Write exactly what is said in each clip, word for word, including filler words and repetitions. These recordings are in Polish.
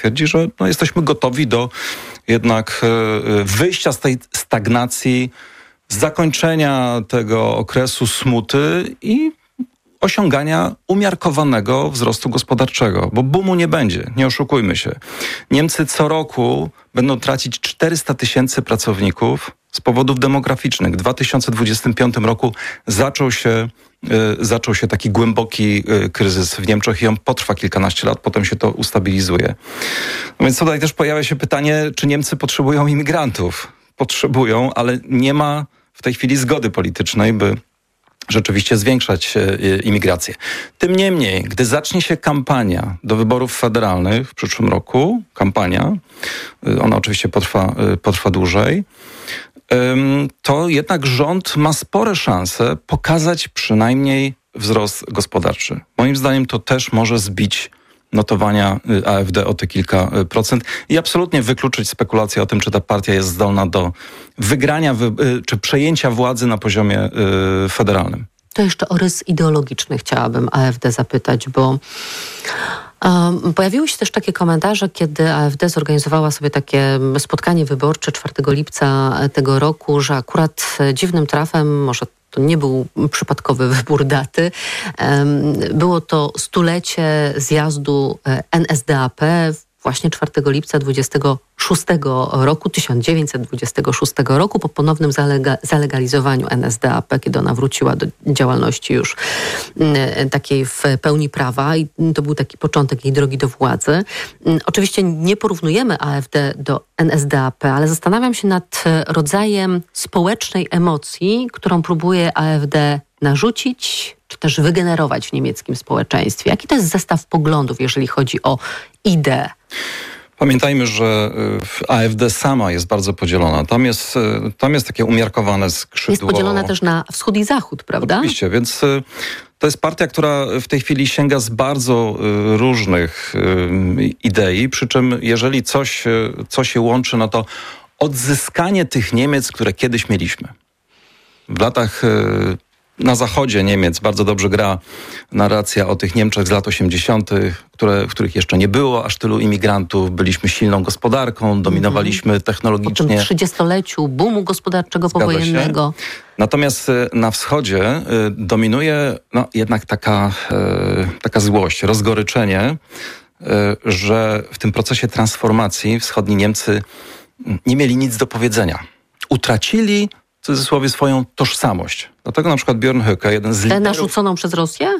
twierdzi, że no, jesteśmy gotowi do jednak wyjścia z tej stagnacji, zakończenia tego okresu smuty i osiągania umiarkowanego wzrostu gospodarczego, bo boomu nie będzie, nie oszukujmy się. Niemcy co roku będą tracić czterysta tysięcy pracowników z powodów demograficznych. W dwa tysiące dwudziestym piątym roku zaczął się, y, zaczął się taki głęboki y, kryzys w Niemczech i on potrwa kilkanaście lat, potem się to ustabilizuje. No więc tutaj też pojawia się pytanie, czy Niemcy potrzebują imigrantów? Potrzebują, ale nie ma w tej chwili zgody politycznej, by rzeczywiście zwiększać imigrację. Tym niemniej, gdy zacznie się kampania do wyborów federalnych w przyszłym roku, kampania, ona oczywiście potrwa, potrwa dłużej, to jednak rząd ma spore szanse pokazać przynajmniej wzrost gospodarczy. Moim zdaniem to też może zbić notowania A F D o te kilka procent i absolutnie wykluczyć spekulację o tym, czy ta partia jest zdolna do wygrania wy- czy przejęcia władzy na poziomie y, federalnym. To jeszcze o rys ideologiczny chciałabym A F D zapytać, bo um, pojawiły się też takie komentarze, kiedy A F D zorganizowała sobie takie spotkanie wyborcze czwartego lipca tego roku, że akurat dziwnym trafem, może to nie był przypadkowy wybór daty. Było to stulecie zjazdu N S D A P właśnie czwartego lipca dwudziestego szóstego roku, tysiąc dziewięćset dwudziestego szóstego roku, po ponownym zalega- zalegalizowaniu N S D A P, kiedy ona wróciła do działalności już takiej w pełni prawa i to był taki początek jej drogi do władzy. Oczywiście nie porównujemy A F D do N S D A P, ale zastanawiam się nad rodzajem społecznej emocji, którą próbuje A F D narzucić, czy też wygenerować w niemieckim społeczeństwie. Jaki to jest zestaw poglądów, jeżeli chodzi o ideę? Pamiętajmy, że A F D sama jest bardzo podzielona. Tam jest, tam jest takie umiarkowane skrzydło. Jest podzielona też na wschód i zachód, prawda? Oczywiście, więc to jest partia, która w tej chwili sięga z bardzo różnych idei, przy czym jeżeli coś, co się łączy, no to odzyskanie tych Niemiec, które kiedyś mieliśmy. W latach na zachodzie Niemiec bardzo dobrze gra narracja o tych Niemczech z lat osiemdziesiątych, które, w których jeszcze nie było aż tylu imigrantów. Byliśmy silną gospodarką, dominowaliśmy mm-hmm. technologicznie. Po tym trzydziestoleciu boomu gospodarczego Zgadza powojennego. Się. Natomiast na wschodzie dominuje no, jednak taka, taka złość, rozgoryczenie, że w tym procesie transformacji wschodni Niemcy nie mieli nic do powiedzenia. Utracili w cudzysłowie swoją tożsamość. Dlatego na przykład Björn Höcke, jeden z Tę liderów... narzuconą przez Rosję?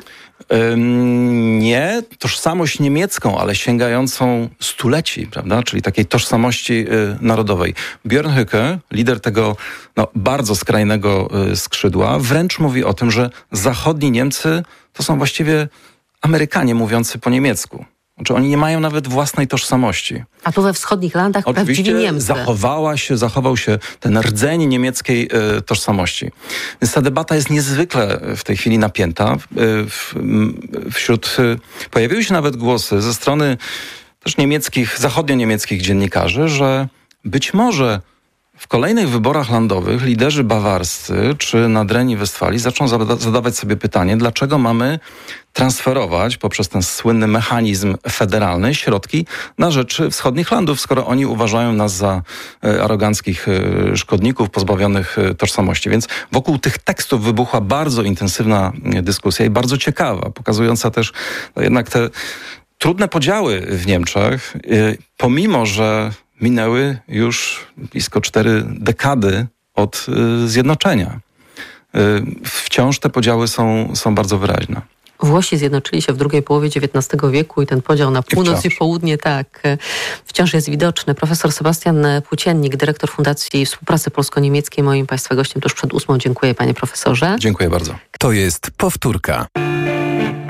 Ym, nie, tożsamość niemiecką, ale sięgającą stuleci, prawda? Czyli takiej tożsamości y, narodowej. Björn Höcke, lider tego no, bardzo skrajnego y, skrzydła, wręcz mówi o tym, że zachodni Niemcy to są właściwie Amerykanie mówiący po niemiecku. Znaczy oni nie mają nawet własnej tożsamości. A tu we wschodnich landach Oczywiście prawdziwi Niemcy. Zachowała się, zachował się ten rdzeń niemieckiej y, tożsamości. Więc ta debata jest niezwykle w tej chwili napięta. Y, w, wśród, y, pojawiły się nawet głosy ze strony też niemieckich, zachodnio-niemieckich dziennikarzy, że być może w kolejnych wyborach landowych liderzy bawarscy czy Nadrenii Westfalii zaczną zada- zadawać sobie pytanie, dlaczego mamy transferować poprzez ten słynny mechanizm federalny środki na rzecz wschodnich landów, skoro oni uważają nas za e, aroganckich e, szkodników pozbawionych e, tożsamości. Więc wokół tych tekstów wybuchła bardzo intensywna e, dyskusja i bardzo ciekawa, pokazująca też no, jednak te trudne podziały w Niemczech, e, pomimo że minęły już blisko cztery dekady od y, zjednoczenia. Y, wciąż te podziały są, są bardzo wyraźne. Włosi zjednoczyli się w drugiej połowie dziewiętnastego wieku i ten podział na północ i, i południe tak wciąż jest widoczny. Profesor Sebastian Płóciennik, dyrektor Fundacji Współpracy Polsko-Niemieckiej, moim Państwa gościem tuż przed ósmą. Dziękuję, panie profesorze. Dziękuję bardzo. To jest powtórka.